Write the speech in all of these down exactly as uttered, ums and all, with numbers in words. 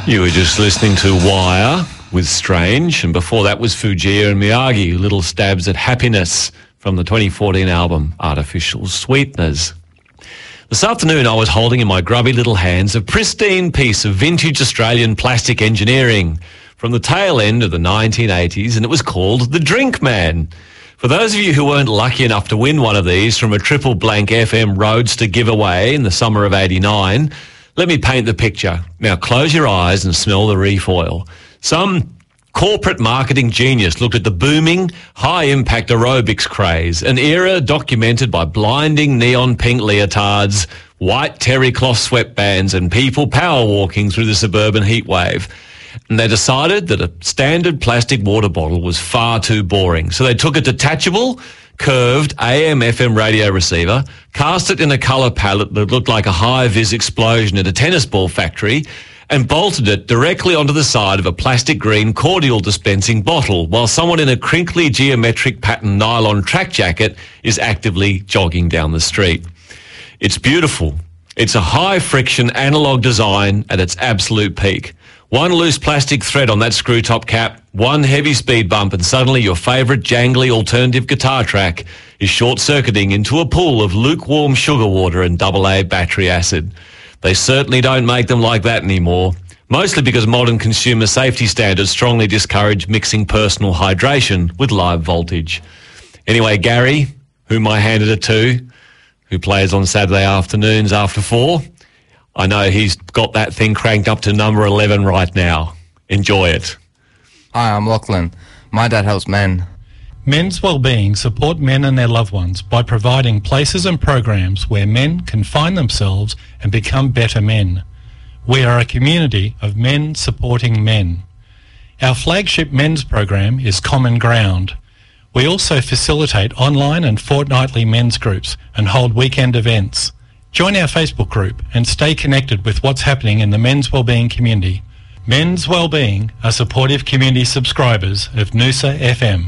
You were just listening to Wire with Strange, and before that was Fujia and Miyagi, little stabs at happiness from the twenty fourteen album Artificial Sweeteners. This afternoon I was holding in my grubby little hands a pristine piece of vintage Australian plastic engineering from the tail end of the nineteen eighties, and it was called the Drink Man. For those of you who weren't lucky enough to win one of these from a triple blank F M Roadster giveaway in the summer of eighty-nine, let me paint the picture. Now close your eyes and smell the reef oil. Some corporate marketing genius looked at the booming, high-impact aerobics craze, an era documented by blinding neon pink leotards, white terry cloth sweatbands and people power walking through the suburban heatwave. And they decided that a standard plastic water bottle was far too boring. So they took a detachable, curved A M F M radio receiver, cast it in a colour palette that looked like a high-vis explosion at a tennis ball factory, and bolted it directly onto the side of a plastic green cordial dispensing bottle while someone in a crinkly geometric pattern nylon track jacket is actively jogging down the street. It's beautiful. It's a high-friction analogue design at its absolute peak. One loose plastic thread on that screw-top cap, one heavy speed bump, and suddenly your favourite jangly alternative guitar track is short-circuiting into a pool of lukewarm sugar water and double A battery acid. They certainly don't make them like that anymore, mostly because modern consumer safety standards strongly discourage mixing personal hydration with live voltage. Anyway, Gary, whom I handed it to, who plays on Saturday afternoons after four, I know he's got that thing cranked up to number eleven right now. Enjoy it. Hi, I'm Lachlan. My dad helps men. Men's Wellbeing support men and their loved ones by providing places and programs where men can find themselves and become better men. We are a community of men supporting men. Our flagship men's program is Common Ground. We also facilitate online and fortnightly men's groups and hold weekend events. Join our Facebook group and stay connected with what's happening in the Men's Wellbeing community. Men's Wellbeing are supportive community subscribers of Noosa F M.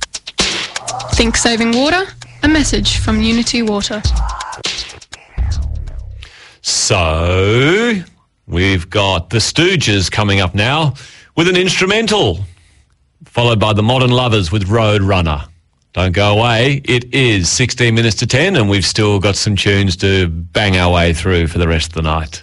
Think saving water? A message from Unity Water. So, we've got the Stooges coming up now with an instrumental, followed by the Modern Lovers with Road Runner. Don't go away. It is sixteen minutes to ten and we've still got some tunes to bang our way through for the rest of the night.